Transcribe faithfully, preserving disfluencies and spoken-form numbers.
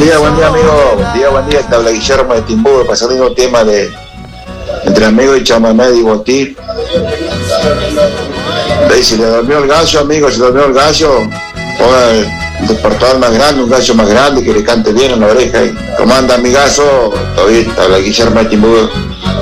día, buen día, amigo. Buen día, buen día. Te habla Guillermo de Timbudo, pasando el mismo tema de entre amigo y chamamé y botí. Y si le durmió el gallo, amigo, si le durmió el gallo, ponga el despertador más grande, un gallo más grande que le cante bien en la oreja. Y como anda mi gallo, todo bien, te habla Guillermo de Timbudo.